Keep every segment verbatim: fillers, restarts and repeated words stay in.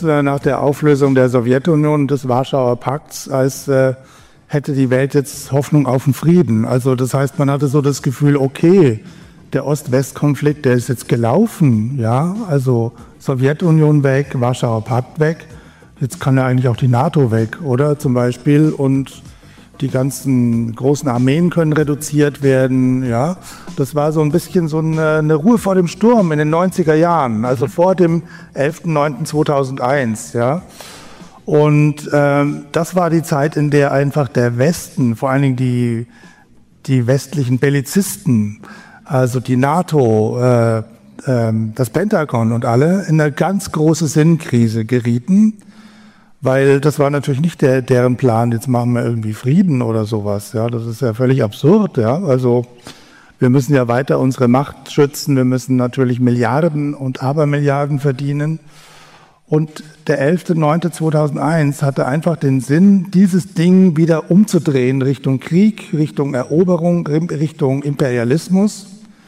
äh, nach der Auflösung der Sowjetunion und des Warschauer Pakts, als äh, hätte die Welt jetzt Hoffnung auf den Frieden. Also das heißt, man hatte so das Gefühl, okay, der Ost-West-Konflikt, der ist jetzt gelaufen, ja, also Sowjetunion weg, Warschauer Pakt weg, jetzt kann ja eigentlich auch die NATO weg, oder, zum Beispiel, und die ganzen großen Armeen können reduziert werden, ja. Das war so ein bisschen so eine, eine Ruhe vor dem Sturm in den neunziger Jahren, also vor dem elften neunten zweitausendeins, ja. Und ähm, das war die Zeit, in der einfach der Westen, vor allen Dingen die, die westlichen Bellizisten, also die NATO, äh, äh, das Pentagon und alle, in eine ganz große Sinnkrise gerieten, weil das war natürlich nicht der, deren Plan, jetzt machen wir irgendwie Frieden oder sowas. Ja, das ist ja völlig absurd. Ja, also wir müssen ja weiter unsere Macht schützen, wir müssen natürlich Milliarden und Abermilliarden verdienen. Und der elfte neunte zweitausendeins hatte einfach den Sinn, dieses Ding wieder umzudrehen Richtung Krieg, Richtung Eroberung, Richtung Imperialismus.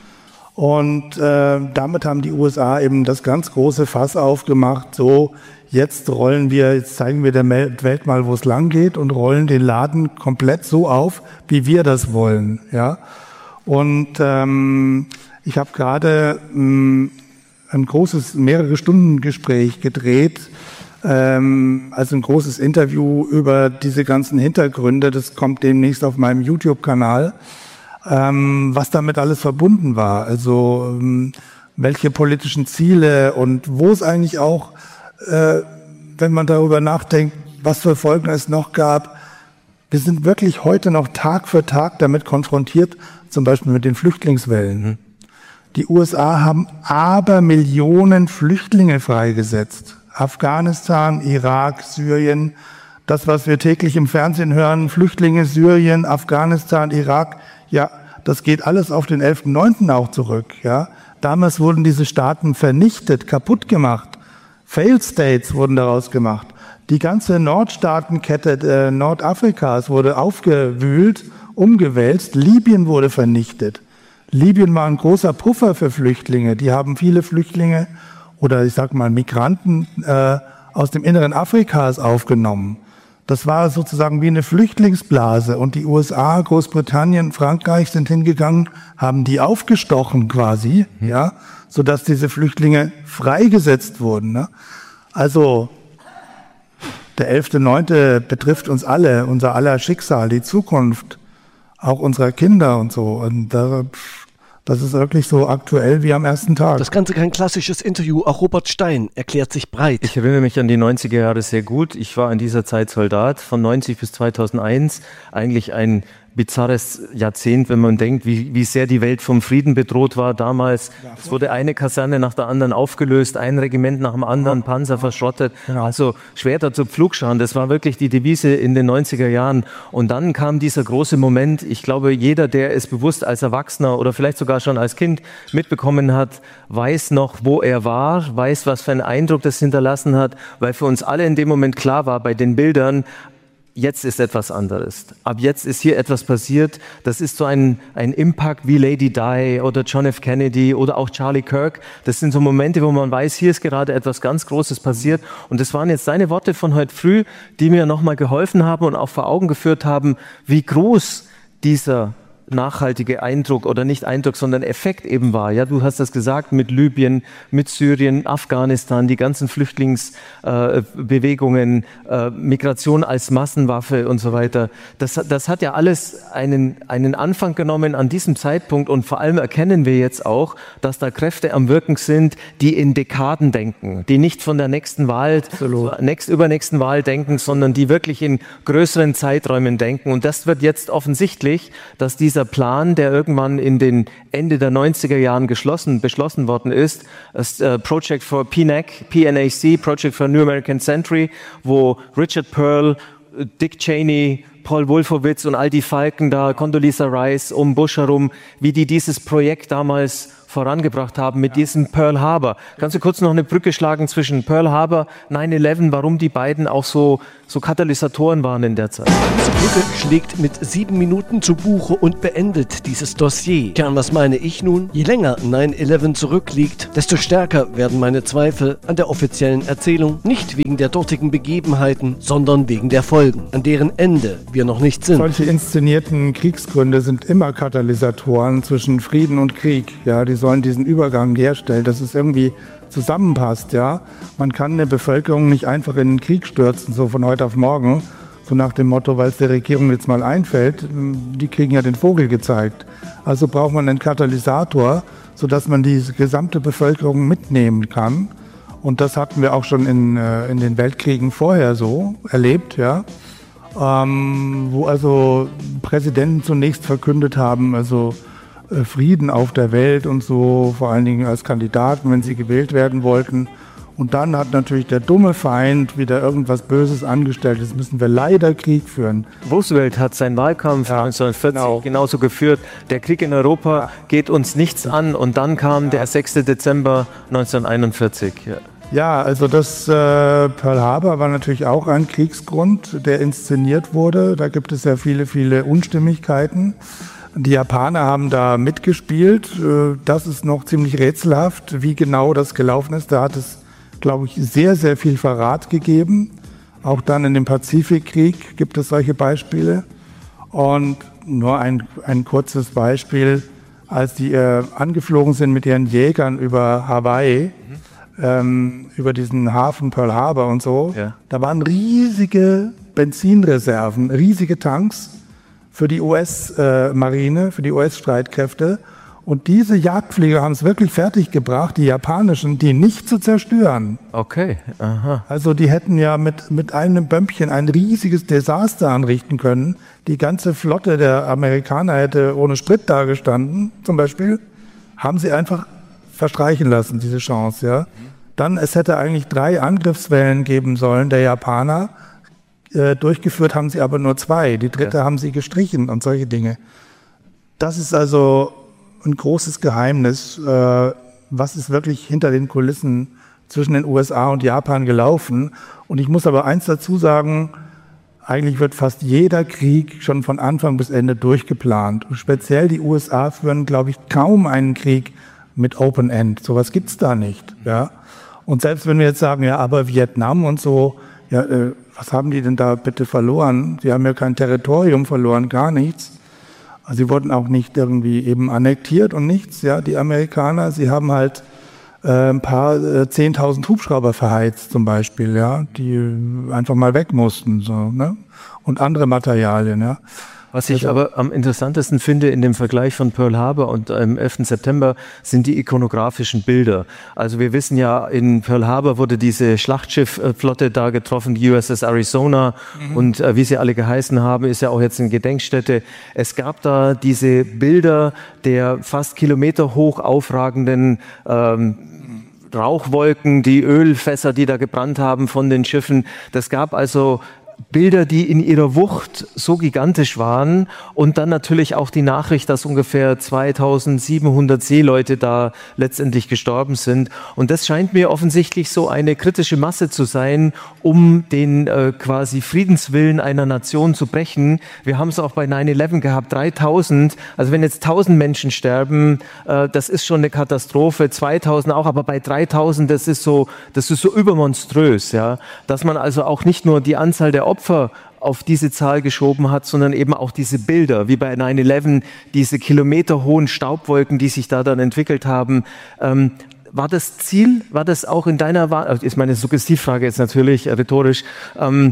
Und äh, damit haben die U S A eben das ganz große Fass aufgemacht, so jetzt rollen wir, jetzt zeigen wir der Welt mal, wo es lang geht und rollen den Laden komplett so auf, wie wir das wollen. Ja. Und ähm, ich habe gerade ähm, ein großes, mehrere Stunden Gespräch gedreht, ähm, also ein großes Interview über diese ganzen Hintergründe. Das kommt demnächst auf meinem YouTube-Kanal, ähm, was damit alles verbunden war. Also ähm, welche politischen Ziele und wo es eigentlich auch, äh, wenn man darüber nachdenkt, was für Folgen es noch gab. Wir sind wirklich heute noch Tag für Tag damit konfrontiert, zum Beispiel mit den Flüchtlingswellen. Mhm. Die U S A haben aber Millionen Flüchtlinge freigesetzt. Afghanistan, Irak, Syrien, das, was wir täglich im Fernsehen hören, Flüchtlinge, Syrien, Afghanistan, Irak, ja, das geht alles auf den elften neunten auch zurück. Ja. Damals wurden diese Staaten vernichtet, kaputt gemacht. Failed States wurden daraus gemacht. Die ganze Nordstaatenkette äh, Nordafrikas wurde aufgewühlt, umgewälzt. Libyen wurde vernichtet. Libyen war ein großer Puffer für Flüchtlinge. Die haben viele Flüchtlinge oder ich sag mal Migranten äh, aus dem Inneren Afrikas aufgenommen. Das war sozusagen wie eine Flüchtlingsblase und die U S A, Großbritannien, Frankreich sind hingegangen, haben die aufgestochen quasi, mhm. ja, sodass diese Flüchtlinge freigesetzt wurden. Ne? Also der elfte neunte betrifft uns alle, unser aller Schicksal, die Zukunft, auch unserer Kinder und so. Und da, das ist wirklich so aktuell wie am ersten Tag. Das Ganze kein klassisches Interview. Auch Robert Stein erklärt sich breit. Ich erinnere mich an die neunziger Jahre sehr gut. Ich war in dieser Zeit Soldat von neunzig bis zweitausendeins. Eigentlich ein bizarres Jahrzehnt, wenn man denkt, wie, wie sehr die Welt vom Frieden bedroht war damals. Es wurde eine Kaserne nach der anderen aufgelöst, ein Regiment nach dem anderen, Panzer verschrottet. Genau. Also Schwerter zu Pflugscharen, das war wirklich die Devise in den neunziger Jahren. Und dann kam dieser große Moment, ich glaube, jeder, der es bewusst als Erwachsener oder vielleicht sogar schon als Kind mitbekommen hat, weiß noch, wo er war, weiß, was für einen Eindruck das hinterlassen hat, weil für uns alle in dem Moment klar war, bei den Bildern, jetzt ist etwas anderes. Ab jetzt ist hier etwas passiert. Das ist so ein, ein Impact wie Lady Di oder John F. Kennedy oder auch Charlie Kirk. Das sind so Momente, wo man weiß, hier ist gerade etwas ganz Großes passiert. Und das waren jetzt seine Worte von heute früh, die mir nochmal geholfen haben und auch vor Augen geführt haben, wie groß dieser nachhaltige Eindruck oder nicht Eindruck, sondern Effekt eben war. Ja, du hast das gesagt mit Libyen, mit Syrien, Afghanistan, die ganzen Flüchtlingsbewegungen, äh, äh, Migration als Massenwaffe und so weiter. Das, das hat ja alles einen, einen Anfang genommen an diesem Zeitpunkt und vor allem erkennen wir jetzt auch, dass da Kräfte am Wirken sind, die in Dekaden denken, die nicht von der nächsten Wahl, nächst, übernächsten Wahl denken, sondern die wirklich in größeren Zeiträumen denken. Und das wird jetzt offensichtlich, dass diese Dieser Plan, der irgendwann in den Ende der neunziger Jahren geschlossen, beschlossen worden ist, das äh, Project for P N A C, P N A C, Project for New American Century, wo Richard Pearl, Dick Cheney, Paul Wolfowitz und all die Falken da, Condoleezza Rice, um Bush herum, wie die dieses Projekt damals vorangebracht haben mit diesem Pearl Harbor. Kannst du kurz noch eine Brücke schlagen zwischen Pearl Harbor, nine eleven, warum die beiden auch so, so Katalysatoren waren in der Zeit? Diese Brücke schlägt mit sieben Minuten zu Buche und beendet dieses Dossier. Tja, und was meine ich nun? Je länger nine eleven zurückliegt, desto stärker werden meine Zweifel an der offiziellen Erzählung, nicht wegen der dortigen Begebenheiten, sondern wegen der Folgen, an deren Ende wir noch nicht sind. Solche inszenierten Kriegsgründe sind immer Katalysatoren zwischen Frieden und Krieg. Ja, die sollen diesen Übergang herstellen, dass es irgendwie zusammenpasst. Ja, man kann eine Bevölkerung nicht einfach in den Krieg stürzen, so von heute auf morgen, so nach dem Motto, weil es der Regierung jetzt mal einfällt. Die kriegen ja den Vogel gezeigt. Also braucht man einen Katalysator, sodass man diese gesamte Bevölkerung mitnehmen kann. Und das hatten wir auch schon in, äh, in den Weltkriegen vorher so erlebt, ja. Ähm, wo also Präsidenten zunächst verkündet haben, also äh, Frieden auf der Welt und so, vor allen Dingen als Kandidaten, wenn sie gewählt werden wollten. Und dann hat natürlich der dumme Feind wieder irgendwas Böses angestellt. Jetzt müssen wir leider Krieg führen. Roosevelt hat seinen Wahlkampf ja, neunzehnhundertvierzig genau. genauso geführt. Der Krieg in Europa ja. geht uns nichts an. Und dann kam ja. der sechste Dezember neunzehnhunderteinundvierzig. Ja. Ja, also das äh, Pearl Harbor war natürlich auch ein Kriegsgrund, der inszeniert wurde. Da gibt es ja viele, viele Unstimmigkeiten. Die Japaner haben da mitgespielt. Das ist noch ziemlich rätselhaft, wie genau das gelaufen ist. Da hat es, glaube ich, sehr, sehr viel Verrat gegeben. Auch dann in dem Pazifikkrieg gibt es solche Beispiele. Und nur ein, ein kurzes Beispiel, als die äh, angeflogen sind mit ihren Jägern über Hawaii, mhm. ähm, über diesen Hafen Pearl Harbor und so, ja. da waren riesige Benzinreserven, riesige Tanks für die U S-Marine, äh, für die U S-Streitkräfte. Und diese Jagdflieger haben es wirklich fertiggebracht, die japanischen, die nicht zu zerstören. Okay, aha. Also die hätten ja mit, mit einem Bömpchen ein riesiges Desaster anrichten können. Die ganze Flotte der Amerikaner hätte ohne Sprit dagestanden, zum Beispiel. Haben sie einfach verstreichen lassen, diese Chance, ja. Dann, es hätte eigentlich drei Angriffswellen geben sollen, der Japaner. Äh, durchgeführt haben sie aber nur zwei. Die dritte ja. haben sie gestrichen und solche Dinge. Das ist also ein großes Geheimnis. Äh, was ist wirklich hinter den Kulissen zwischen den U S A und Japan gelaufen? Und ich muss aber eins dazu sagen, eigentlich wird fast jeder Krieg schon von Anfang bis Ende durchgeplant. Und speziell die U S A führen, glaube ich, kaum einen Krieg mit Open End. Sowas gibt's da nicht. Ja? Und selbst wenn wir jetzt sagen, ja, aber Vietnam und so, ja, äh, was haben die denn da bitte verloren? Sie haben ja kein Territorium verloren, gar nichts. Also sie wurden auch nicht irgendwie eben annektiert und nichts, ja, die Amerikaner. Sie haben halt äh, ein paar äh, zehntausend Hubschrauber verheizt zum Beispiel, ja, die einfach mal weg mussten, so, ne? Und andere Materialien, ja. Was ich aber am interessantesten finde in dem Vergleich von Pearl Harbor und dem elften September sind die ikonografischen Bilder. Also wir wissen ja, in Pearl Harbor wurde diese Schlachtschiffflotte da getroffen, die U S S Arizona mhm. und äh, wie sie alle geheißen haben, ist ja auch jetzt eine Gedenkstätte. Es gab da diese Bilder der fast kilometerhoch aufragenden ähm, Rauchwolken, die Ölfässer, die da gebrannt haben von den Schiffen. Das gab also Bilder, die in ihrer Wucht so gigantisch waren und dann natürlich auch die Nachricht, dass ungefähr zweitausendsiebenhundert Seeleute da letztendlich gestorben sind. Und das scheint mir offensichtlich so eine kritische Masse zu sein, um den äh, quasi Friedenswillen einer Nation zu brechen. Wir haben es auch bei nine eleven gehabt, dreitausend. Also wenn jetzt tausend Menschen sterben, äh, das ist schon eine Katastrophe, zweitausend auch, aber bei dreitausend, das ist so, das ist so übermonströs, ja, dass man also auch nicht nur die Anzahl der Opfer auf diese Zahl geschoben hat, sondern eben auch diese Bilder, wie bei nine eleven, diese kilometerhohen Staubwolken, die sich da dann entwickelt haben. Ähm, war das Ziel, war das auch in deiner Wahl, ist meine Suggestivfrage jetzt natürlich, äh, rhetorisch, ähm,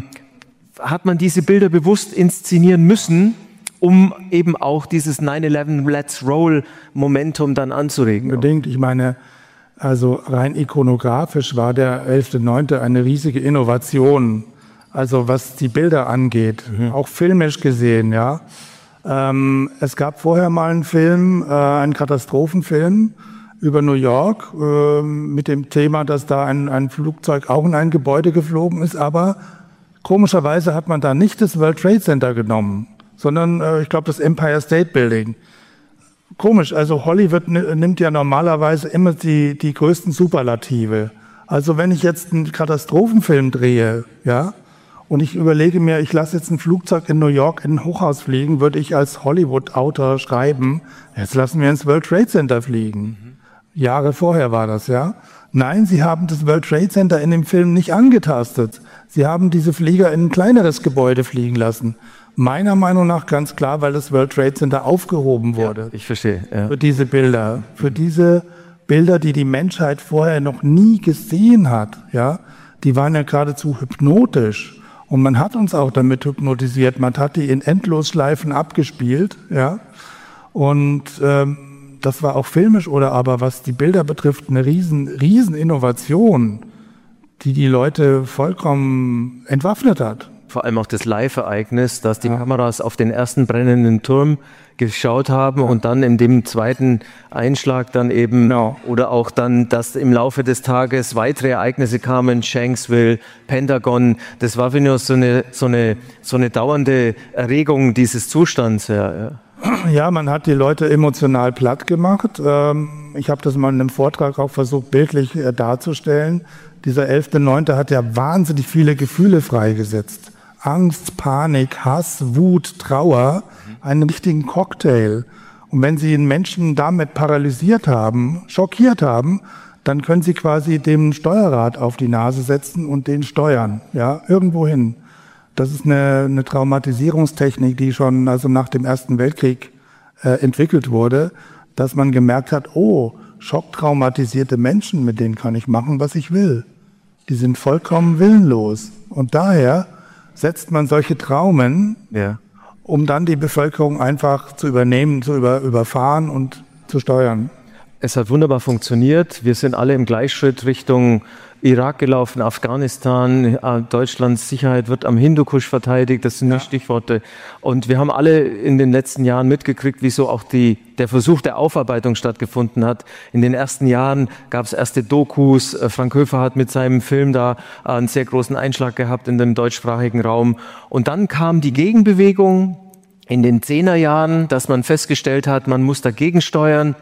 hat man diese Bilder bewusst inszenieren müssen, um eben auch dieses nine eleven Let's Roll Momentum dann anzuregen? Unbedingt, ich meine, also rein ikonografisch war der elfter neunte eine riesige Innovation. Also was die Bilder angeht, mhm. auch filmisch gesehen, ja. Ähm, es gab vorher mal einen Film, äh, einen Katastrophenfilm über New York äh, mit dem Thema, dass da ein, ein Flugzeug auch in ein Gebäude geflogen ist, aber komischerweise hat man da nicht das World Trade Center genommen, sondern äh, ich glaube das Empire State Building. komisch. Also Hollywood nimmt ja normalerweise immer die, die größten Superlative. Also wenn ich jetzt einen Katastrophenfilm drehe, ja, und ich überlege mir, ich lasse jetzt ein Flugzeug in New York in ein Hochhaus fliegen, würde ich als Hollywood-Autor schreiben, jetzt lassen wir ins World Trade Center fliegen. Mhm. Jahre vorher war das, ja. Nein, sie haben das World Trade Center in dem Film nicht angetastet. Sie haben diese Flieger in ein kleineres Gebäude fliegen lassen. Meiner Meinung nach ganz klar, weil das World Trade Center aufgehoben wurde. Ja, ich verstehe. Ja. Für diese Bilder, für diese Bilder, die die Menschheit vorher noch nie gesehen hat, ja. Die waren ja geradezu hypnotisch. Und man hat uns auch damit hypnotisiert. Man hat die in Endlosschleifen abgespielt, ja. Und ähm, das war auch filmisch oder aber, was die Bilder betrifft, eine riesen, riesen Innovation, die die Leute vollkommen entwaffnet hat. Vor allem auch das Live-Ereignis, dass die ja. Kameras auf den ersten brennenden Turm geschaut haben ja. und dann in dem zweiten Einschlag dann eben, genau. oder auch dann, dass im Laufe des Tages weitere Ereignisse kamen, Shanksville, Pentagon, das war für mich so eine, so eine, so eine dauernde Erregung dieses Zustands. Ja, ja. Ja, man hat die Leute emotional platt gemacht. Ich habe das mal in einem Vortrag auch versucht, bildlich darzustellen. Dieser elfter neunte hat ja wahnsinnig viele Gefühle freigesetzt. Angst, Panik, Hass, Wut, Trauer, einen richtigen Cocktail. Und wenn Sie einen Menschen damit paralysiert haben, schockiert haben, dann können Sie quasi dem Steuerrad auf die Nase setzen und den steuern, ja, irgendwo hin. Das ist eine, eine Traumatisierungstechnik, die schon also nach dem Ersten Weltkrieg äh, entwickelt wurde, dass man gemerkt hat, oh, schocktraumatisierte Menschen, mit denen kann ich machen, was ich will. Die sind vollkommen willenlos. Und daher setzt man solche Traumen, ja. um dann die Bevölkerung einfach zu übernehmen, zu über, überfahren und zu steuern. Es hat wunderbar funktioniert. Wir sind alle im Gleichschritt Richtung Irak gelaufen, Afghanistan, Deutschlands Sicherheit wird am Hindukusch verteidigt, das sind ja. die Stichworte. Und wir haben alle in den letzten Jahren mitgekriegt, wieso auch die, der Versuch der Aufarbeitung stattgefunden hat. In den ersten Jahren gab es erste Dokus. Frank Höfer hat mit seinem Film da einen sehr großen Einschlag gehabt in dem deutschsprachigen Raum. Und dann kam die Gegenbewegung in den Zehnerjahren, dass man festgestellt hat, man muss dagegen steuern.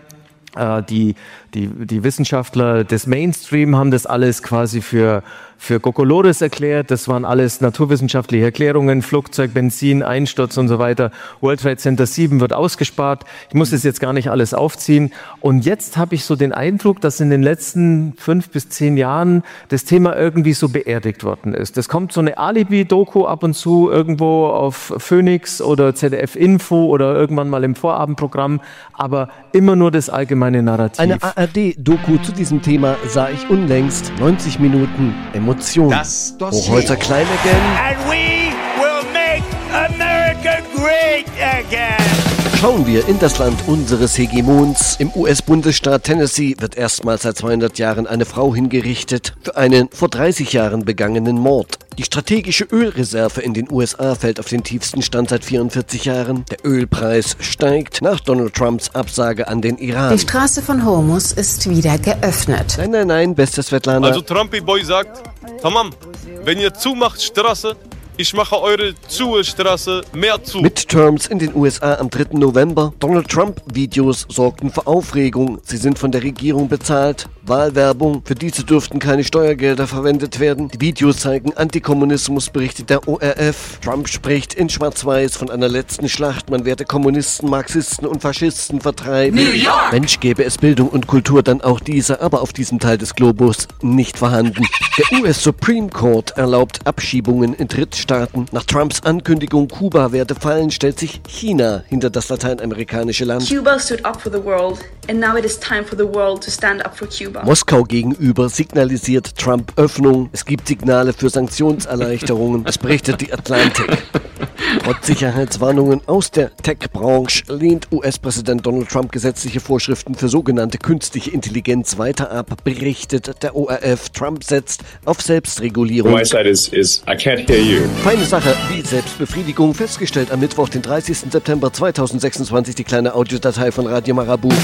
Die, die, die Wissenschaftler des Mainstream haben das alles quasi für, für Kokolores erklärt. Das waren alles naturwissenschaftliche Erklärungen, Flugzeug, Benzin, Einsturz und so weiter. World Trade Center sieben wird ausgespart. Ich muss das jetzt gar nicht alles aufziehen. Und jetzt habe ich so den Eindruck, dass in den letzten fünf bis zehn Jahren das Thema irgendwie so beerdigt worden ist. Es kommt so eine Alibi-Doku ab und zu irgendwo auf Phoenix oder Z D F Info oder irgendwann mal im Vorabendprogramm, aber immer nur das allgemeine Narrativ. Eine A R D-Doku zu diesem Thema sah ich unlängst. neunzig Minuten Emotion. Das Dossier. Hochholzer Klein again. And we will make America great again. Schauen wir in das Land unseres Hegemons. Im U S-Bundesstaat Tennessee wird erstmals seit zweihundert Jahren eine Frau hingerichtet für einen vor dreißig Jahren begangenen Mord. Die strategische Ölreserve in den U S A fällt auf den tiefsten Stand seit vierundvierzig Jahren. Der Ölpreis steigt nach Donald Trumps Absage an den Iran. Die Straße von Hormuz ist wieder geöffnet. Nein, nein, nein, beste Svetlana. Also Trumpy-Boy sagt, tamam, wenn ihr zumacht Straße, ich mache eure Zuhe-Straße mehr zu. Midterms in den U S A am dritten November. Donald Trump-Videos sorgten für Aufregung. Sie sind von der Regierung bezahlt. Wahlwerbung. Für diese dürften keine Steuergelder verwendet werden. Die Videos zeigen Antikommunismus, berichtet der O R F. Trump spricht in Schwarz-Weiß von einer letzten Schlacht. Man werde Kommunisten, Marxisten und Faschisten vertreiben. New York! Mensch, gäbe es Bildung und Kultur, dann auch diese, aber auf diesem Teil des Globus nicht vorhanden. Der U S Supreme Court erlaubt Abschiebungen in Drittstaaten. Nach Trumps Ankündigung, Kuba werde fallen, stellt sich China hinter das lateinamerikanische Land. Cuba stood up for the world, and now it is time for the world to stand up for Cuba. Moskau gegenüber signalisiert Trump Öffnung. Es gibt Signale für Sanktionserleichterungen. Es berichtet die Atlantic. Trotz Sicherheitswarnungen aus der Tech-Branche lehnt U S-Präsident Donald Trump gesetzliche Vorschriften für sogenannte künstliche Intelligenz weiter ab, berichtet der O R F. Trump setzt auf Selbstregulierung. My side is, is I can't hear you. Feine Sache wie Selbstbefriedigung, festgestellt am Mittwoch, den dreißigsten September zweitausendsechsundzwanzig, die kleine Audiodatei von Radio Marabu.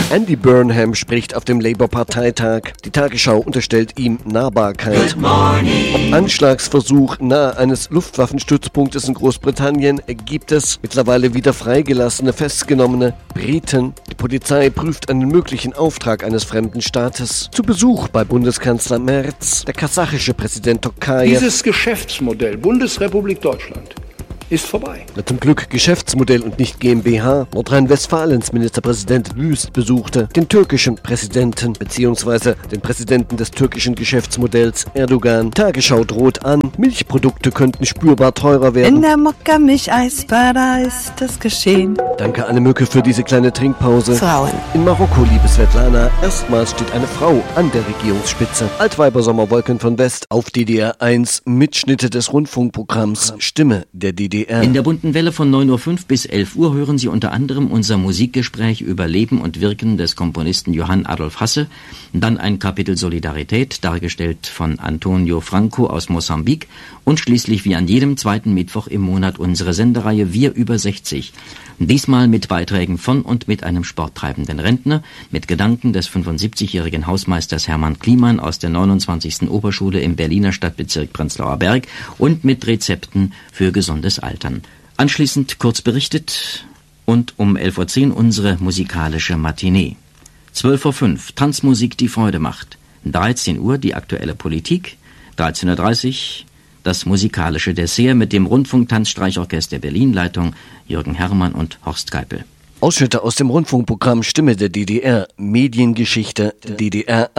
Andy Burnham spricht auf dem Labour-Parteitag. Die Tagesschau unterstellt ihm Nahbarkeit. Anschlagsversuch nahe eines Luftwaffenstützpunktes in Großbritannien gibt es mittlerweile wieder freigelassene, festgenommene Briten. Die Polizei prüft einen möglichen Auftrag eines fremden Staates. Zu Besuch bei Bundeskanzler Merz, der kasachische Präsident Tokayev. Dieses Geschäftsmodell Bundesrepublik Deutschland ist vorbei. Zum Glück Geschäftsmodell und nicht GmbH. Nordrhein-Westfalens Ministerpräsident Wüst besuchte den türkischen Präsidenten bzw. den Präsidenten des türkischen Geschäftsmodells Erdogan. Tagesschau droht an, Milchprodukte könnten spürbar teurer werden. In der Mokka-Milch-Eisbar, da ist das geschehen. Danke Anne Mücke für diese kleine Trinkpause. Frauen. In Marokko, liebe Svetlana, erstmals steht eine Frau an der Regierungsspitze. Altweibersommerwolken von West auf D D R eins, Mitschnitte des Rundfunkprogramms Stimme der D D R. In der bunten Welle von neun Uhr fünf bis elf Uhr hören Sie unter anderem unser Musikgespräch über Leben und Wirken des Komponisten Johann Adolf Hasse, dann ein Kapitel Solidarität, dargestellt von Antonio Franco aus Mosambik und schließlich wie an jedem zweiten Mittwoch im Monat unsere Sendereihe Wir über sechzig. Diesmal mit Beiträgen von und mit einem sporttreibenden Rentner, mit Gedanken des fünfundsiebzigjährigen Hausmeisters Hermann Kliemann aus der neunundzwanzigsten Oberschule im Berliner Stadtbezirk Prenzlauer Berg und mit Rezepten für gesundes Altern. Anschließend kurz berichtet und um elf Uhr zehn unsere musikalische Matinee. zwölf Uhr fünf Tanzmusik, die Freude macht. dreizehn Uhr die aktuelle Politik. dreizehn Uhr dreißig das musikalische Dessert mit dem Rundfunk-Tanzstreichorchester Berlin-Leitung Jürgen Herrmann und Horst Geipel. Ausschnitte aus dem Rundfunkprogramm Stimme der D D R, Mediengeschichte der D D R